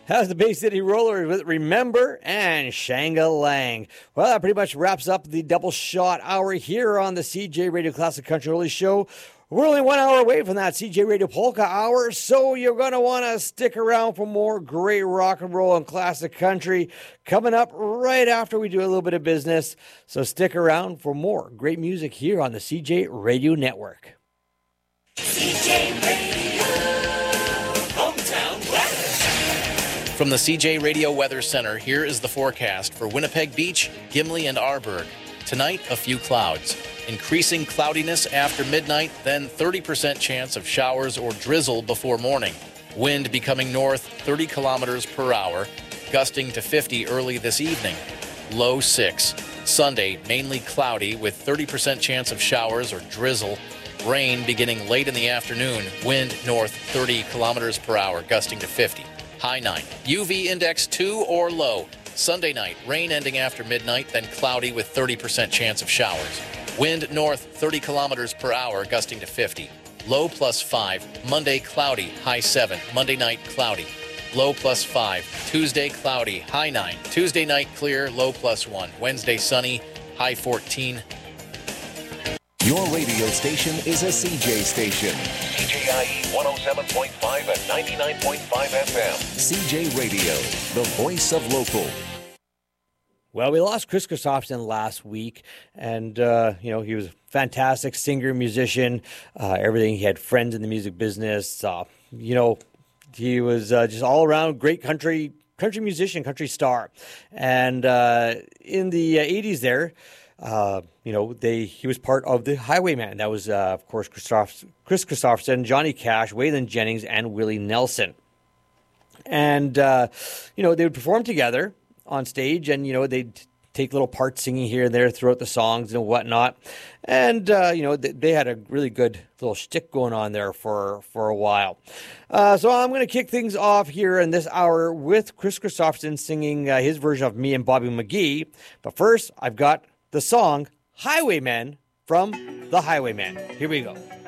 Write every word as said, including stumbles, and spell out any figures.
How's the Bay City Rollers with Remember and Shanga-Lang? Well, that pretty much wraps up the double shot hour here on the C J Radio Classic Country Early Show. We're only one hour away from that C J Radio Polka Hour, so you're going to want to stick around for more great rock and roll and classic country coming up right after we do a little bit of business. So stick around for more great music here on the C J Radio Network. C J Radio, hometown weather. From the C J Radio Weather Center, here is the forecast for Winnipeg Beach, Gimli, and Arborg. Tonight, a few clouds. Increasing cloudiness after midnight, then thirty percent chance of showers or drizzle before morning. Wind becoming north thirty kilometers per hour, gusting to fifty early this evening. Low six. Sunday, mainly cloudy with thirty percent chance of showers or drizzle. Rain beginning late in the afternoon. Wind north thirty kilometers per hour, gusting to fifty. High nine. U V index two or low. Sunday night, rain ending after midnight, then cloudy with thirty percent chance of showers. Wind north thirty kilometers per hour, gusting to fifty. Low plus five. Monday cloudy, high seven. Monday night cloudy. Low plus five. Tuesday cloudy, high nine. Tuesday night clear, low plus one. Wednesday sunny, high fourteen. Your radio station is a C J station. C J I E one oh seven point five and ninety-nine point five F M. C J Radio, the voice of local. Well, we lost Kris Kristofferson last week, and, uh, you know, he was a fantastic singer, musician, uh, everything. He had friends in the music business. Uh, you know, he was uh, just all around great country country musician, country star. And uh, in the uh, eighties there, uh, you know, they he was part of the Highwaymen. That was, uh, of course, Christoph, Kris Kristofferson, Johnny Cash, Waylon Jennings, and Willie Nelson. And, uh, you know, they would perform together on stage, and, you know, they'd take little parts singing here and there throughout the songs and whatnot. And, uh, you know, they, they had a really good little shtick going on there for, for a while. Uh, so I'm going to kick things off here in this hour with Kris Kristofferson singing uh, his version of Me and Bobby McGee. But first, I've got the song Highwaymen from the Highwaymen. Here we go.